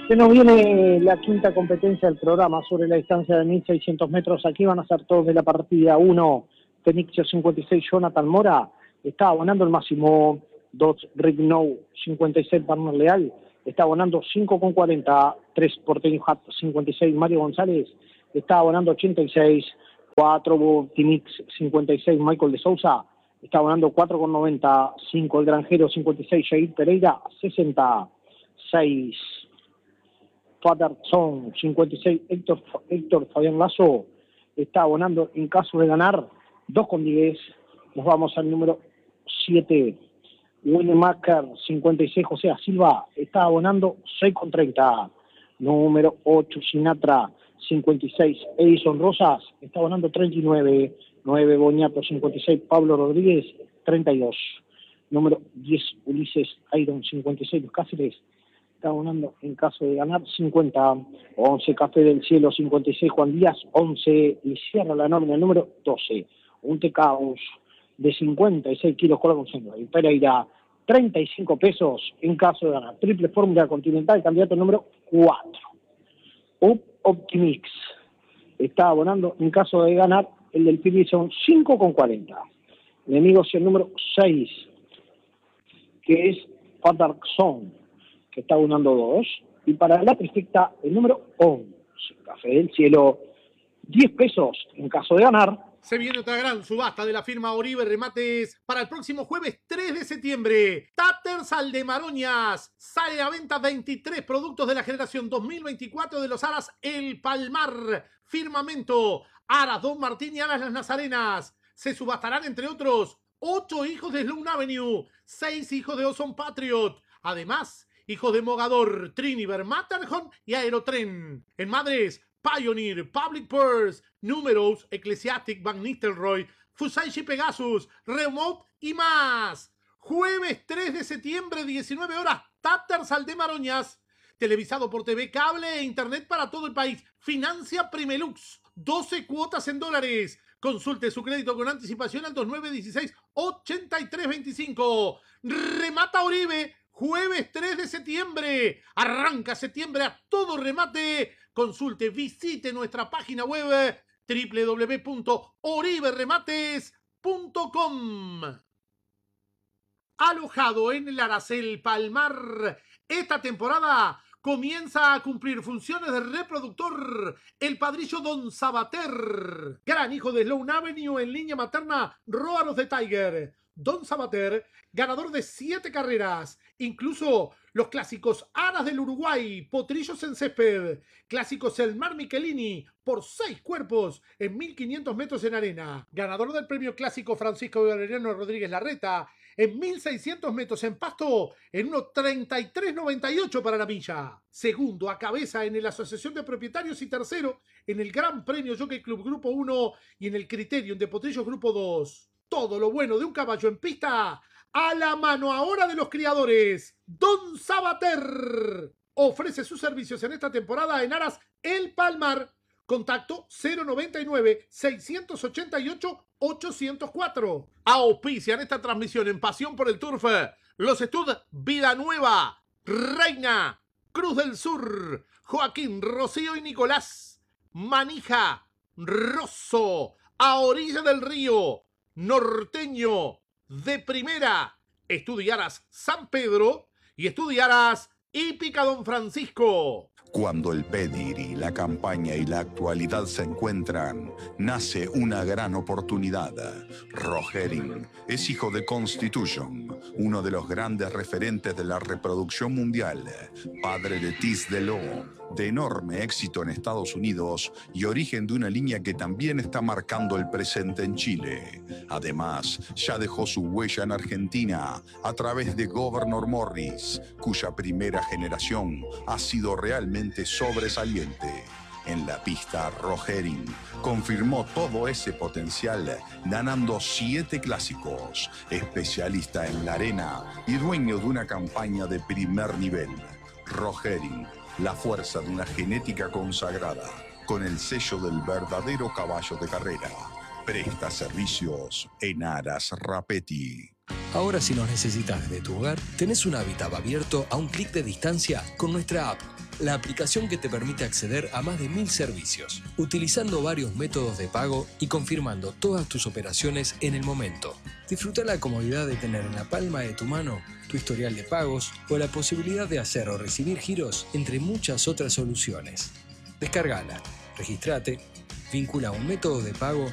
Se nos viene la quinta competencia del programa sobre la distancia de 1.600 metros. Aquí van a ser todos de la partida. 1, Fenixio 56, Jonathan Mora. Está abonando el máximo. 2, Rick No 56, Barner Leal. Está abonando 5,40. 3, Porteño Hat 56, Mario González. Está abonando 86. 4, Timix 56, Michael de Sousa. Está abonando 4,90. 5, El Granjero 56, Jair Pereira 66. Father Son 56, Héctor Fabián Lazo está abonando en caso de ganar 2,10. Nos vamos al número 7. Winemaker 56, José Silva está abonando 6,30. Número 8, Sinatra 56, Edison Rosas está abonando 39. 9, Boñato 56, Pablo Rodríguez 32. Número 10, Ulises Iron 56, Los Cáceres está abonando en caso de ganar 50. 11, Café del Cielo 56, Juan Díaz 11, y cierra la nómina el número 12. Un Tecaus de 56 kilos cola con seno. Y Pereira 35 pesos en caso de ganar. Triple Fórmula Continental, candidato número 4. Optimix está abonando en caso de ganar el del Philly son 5,40. Enemigos el número 6, que es Patterson, que está abonando 2. Y para la trifecta, el número 11, Café del Cielo, 10 pesos en caso de ganar. Se viene otra gran subasta de la firma Oribe Remates para el próximo jueves 3 de septiembre. Tatters Aldemaronias. Sale a venta 23 productos de la generación 2024 de los Aras El Palmar. Firmamento. Aras Don Martín y Aras Las Nazarenas. Se subastarán, entre otros, 8 hijos de Sloan Avenue, 6 hijos de Ozone Patriot. Además, hijos de Mogador, Triniver, Matterhorn y Aerotren. En madres, Pioneer, Public Purse, Numerous, Ecclesiastic, Van Nistelrooy, Fusaichi Pegasus, Remote y más. Jueves 3 de septiembre, 19 horas, Tatters Aldemaronias. Televisado por TV Cable e Internet para todo el país. Financia Primelux. 12 cuotas en dólares. Consulte su crédito con anticipación al 2916-8325. Remata Oribe. Jueves 3 de septiembre. Arranca septiembre a todo remate. Consulte, visite nuestra página web www.oriberemates.com. Alojado en el Aracel Palmar, esta temporada comienza a cumplir funciones de reproductor el padrillo Don Sabater, gran hijo de Sloan Avenue en línea materna, Roar of the Tiger. Don Sabater, ganador de 7 carreras, incluso los clásicos Aras del Uruguay, Potrillos en Césped, clásicos El Mar Michelini, por 6 cuerpos en 1500 metros en arena, ganador del premio clásico Francisco Valeriano Rodríguez Larreta, en 1600 metros en pasto, en 1:33.98 para la milla. Segundo a cabeza en la Asociación de Propietarios y tercero en el Gran Premio Jockey Club Grupo 1 y en el Criterium de Potrillos Grupo 2. Todo lo bueno de un caballo en pista, a la mano ahora de los criadores. Don Sabater ofrece sus servicios en esta temporada en Aras El Palmar. Contacto 099-688-804. Auspician esta transmisión en Pasión por el Turf los Estud Vida Nueva, Reina, Cruz del Sur, Joaquín, Rocío y Nicolás, Manija, Rosso, A Orilla del Río, Norteño, De Primera, Estudiaras San Pedro y Estudiaras Hípica Don Francisco. Cuando el pedigrí, la campaña y la actualidad se encuentran, nace una gran oportunidad. Rogering es hijo de Constitution, uno de los grandes referentes de la reproducción mundial, padre de Tis de Leon, de enorme éxito en Estados Unidos y origen de una línea que también está marcando el presente en Chile. Además, ya dejó su huella en Argentina a través de Governor Morris, cuya primera generación ha sido realmente sobresaliente. En la pista, Rogering confirmó todo ese potencial, ganando 7 clásicos, especialista en la arena y dueño de una campaña de primer nivel. Rogering, la fuerza de una genética consagrada, con el sello del verdadero caballo de carrera. Presta servicios en Aras Rapetti. Ahora, si nos necesitas desde tu hogar, tenés un hábitat abierto a un clic de distancia con nuestra app. la aplicación que te permite acceder a más de 1000 servicios, utilizando varios métodos de pago y confirmando todas tus operaciones en el momento. Disfruta la comodidad de tener en la palma de tu mano tu historial de pagos o la posibilidad de hacer o recibir giros, entre muchas otras soluciones. Descárgala, regístrate, vincula un método de pago